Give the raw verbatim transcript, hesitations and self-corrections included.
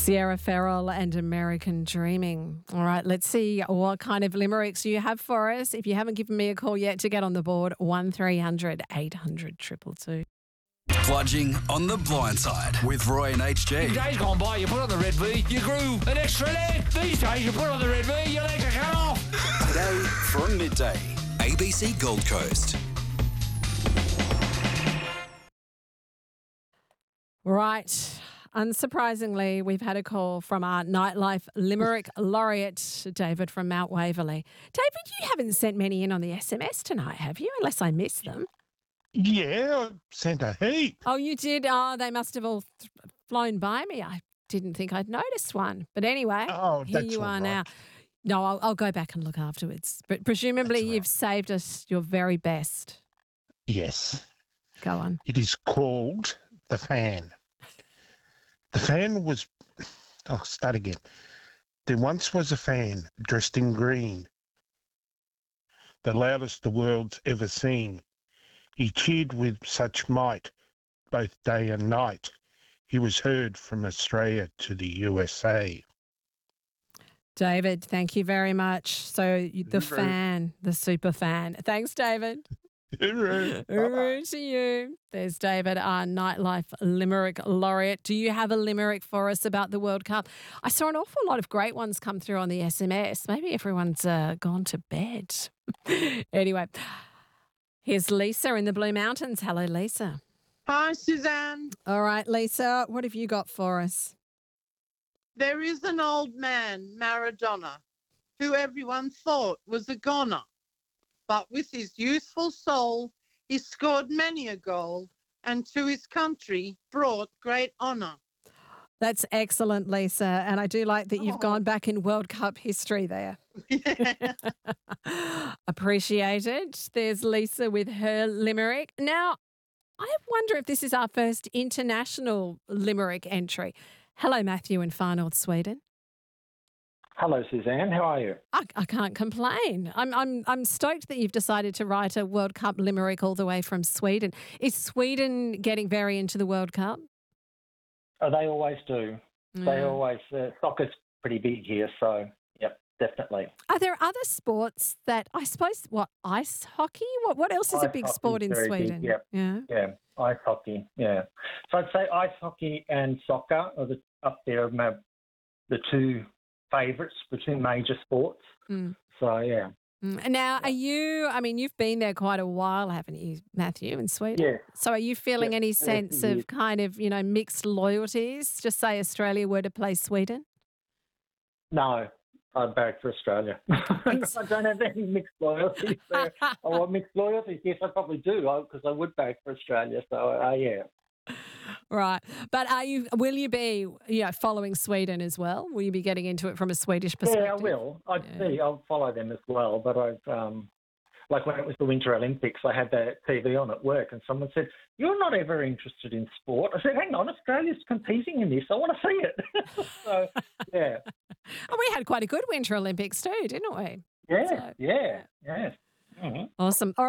Sierra Farrell and American Dreaming. All right, let's see what kind of limericks you have for us. If you haven't given me a call yet to get on the board, one three hundred eight hundred two two two. Bludging on the blind side with Roy and H G. In days gone by, you put on the red V, you grew an extra leg. These days, you put on the red V, your legs are cut off. Today from midday, A B C Gold Coast. Right. Unsurprisingly, we've had a call from our Nightlife Limerick laureate, David from Mount Waverley. David, you haven't sent many in on the S M S tonight, have you? Unless I missed them. Yeah, I sent a heap. Oh, you did? Oh, they must have all th- flown by me. I didn't think I'd noticed one. But anyway, Oh, here that's you all are right. now. No, I'll, I'll go back and look afterwards. But presumably That's right. you've saved us your very best. Yes, Go on. it is called The Fan. The fan was, I'll start again. There once was a fan dressed in green, the loudest the world's ever seen. He cheered with such might, both day and night. He was heard from Australia to the U S A. David, thank you very much. So you- the Hooray. fan, the super fan. Thanks, David. Hooray. Hooray to you. There's David, our Nightlife Limerick laureate. Do you have a limerick for us about the World Cup? I saw an awful lot of great ones come through on the S M S. Maybe everyone's uh, gone to bed. Anyway, here's Lisa in the Blue Mountains. Hello, Lisa. Hi, Suzanne. All right, Lisa, what have you got for us? There is an old man, Maradona, who everyone thought was a goner. But with his youthful soul, he scored many a goal and to his country brought great honour. That's excellent, Lisa. And I do like that you've Oh. gone back in World Cup history there. Appreciate it. There's Lisa with her limerick. Now, I wonder if this is our first international limerick entry. Hello, Matthew in Far North Sweden. Hello, Suzanne. How are you? I, I can't complain. I'm, I'm, I'm stoked that you've decided to write a World Cup limerick all the way from Sweden. Is Sweden getting very into the World Cup? Oh, they always do. They Yeah. always, uh, soccer's pretty big here, so, yep, definitely. Are there other sports that, I suppose, what, ice hockey? What what else is a Ice big hockey's sport in very big, Sweden? yep. Yeah. Yeah, ice hockey, yeah. So I'd say ice hockey and soccer are the, up there, my, the two favourites, the two major sports. Mm. So, yeah. Mm. And now, are you, I mean, you've been there quite a while, haven't you, Matthew, in Sweden? Yeah. So are you feeling Yeah, any yeah, sense yeah. of kind of, you know, mixed loyalties? Just say Australia were to play Sweden? No, I back for Australia. I don't have any mixed loyalties there. Oh, well, mixed loyalties, yes, I probably do, because I would back for Australia. So, uh, yeah. Right. But are you, will you be, you know, following Sweden as well? Will you be getting into it from a Swedish perspective? Yeah, I will. I'd Yeah. see. I'll follow them as well. But I've, um, like when it was the Winter Olympics, I had that T V on at work, and someone said, "You're not ever interested in sport." I said, "Hang on, Australia's competing in this. I want to see it." So, yeah, Oh, we had quite a good Winter Olympics too, didn't we? yeah, So- yeah, yeah. Mhm. Awesome. All